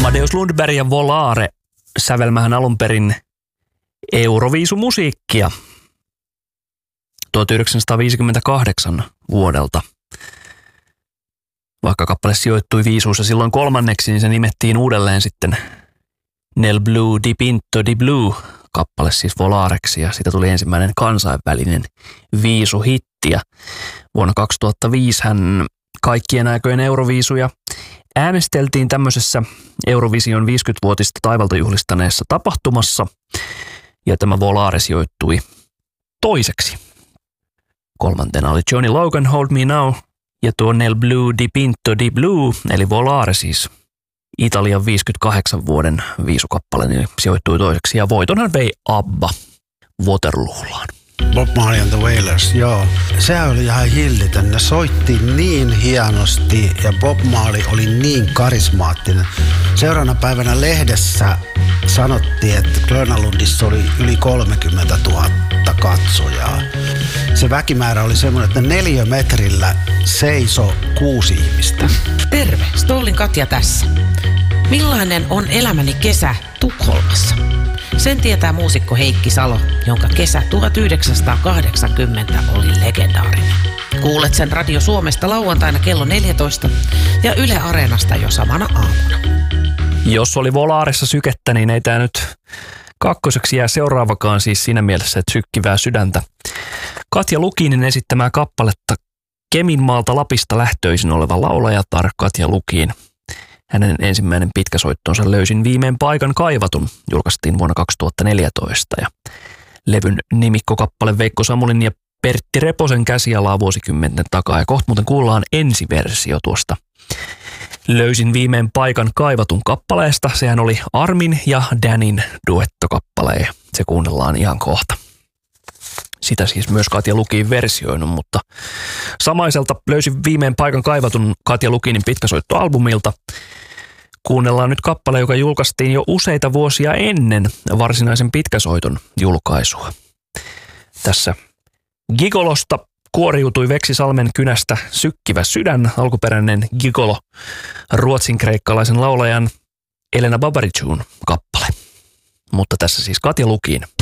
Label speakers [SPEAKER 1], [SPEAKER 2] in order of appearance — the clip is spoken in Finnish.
[SPEAKER 1] Amadeus Lundberg ja Volare sävelmähän alun perin Euroviisumusiikkia 1958 vuodelta. Vaikka kappale sijoittui viisuissa silloin kolmanneksi, niin se nimettiin uudelleen sitten Nel Blu di Pinto di Blu kappale siis Volareksi, ja siitä tuli ensimmäinen kansainvälinen viisuhitti. Ja vuonna 2005 hän kaikkien aikojen Euroviisuja äänesteltiin tämmöisessä Eurovision 50-vuotista taivalta juhlistaneessa tapahtumassa, ja tämä Volare sijoittui toiseksi. Kolmantena oli Johnny Logan, Hold Me Now, ja tuo Nel Blu di Pinto di Blu, eli Volare siis Italian 58 vuoden viisukappale, niin sijoittui toiseksi, ja voitonhan vei ABBA Waterloolaan.
[SPEAKER 2] Bob Marley and the Wailers, joo. Se oli ihan hillitön. Ne soitti niin hienosti ja Bob Marley oli niin karismaattinen. Seuraavana päivänä lehdessä sanottiin, että Grönalundissa oli yli 30 000 katsojaa. Se väkimäärä oli semmoinen, että 4 metrillä seisoi 6 ihmistä.
[SPEAKER 3] Terve, Stollin Katja tässä. Millainen on elämäni kesä Tukholmassa? Sen tietää muusikko Heikki Salo, jonka kesä 1980 oli legendaarinen. Kuulet sen Radio Suomesta lauantaina kello 14 ja Yle Areenasta jo samana aamuna.
[SPEAKER 1] Jos oli Volaressa sykettä, niin ei tämä nyt kakkoseksi jää seuraavakaan, siis siinä mielessä, että sykkivää sydäntä. Katja Lukinen esittämää kappaletta Keminmaalta Lapista lähtöisin oleva laulajatar Katja Lukin. Hänen ensimmäinen pitkäsoittonsa Löysin viimein paikan kaivatun julkaistiin vuonna 2014 ja levyn nimikkokappale Veikko Samulin ja Pertti Reposen käsialaa vuosikymmenten takaa, ja kohta muuten kuullaan ensiversio tuosta Löysin viimein paikan kaivatun kappaleesta. Sehän oli Armin ja Danin duettokappale, ja se kuunnellaan ihan kohta. Sitä siis myös Katja Lukin versioinut, mutta samaiselta Löysin viimein paikan kaivatun Katja Lukinin pitkäsoittoalbumilta kuunnellaan nyt kappale, joka julkaistiin jo useita vuosia ennen varsinaisen pitkäsoiton julkaisua. Tässä Gigolosta kuoriutui Veksisalmen kynästä Sykkivä sydän, alkuperäinen Gigolo, ruotsin-kreikkalaisen laulajan Elena Babaricun kappale. Mutta tässä siis Katja Lukin.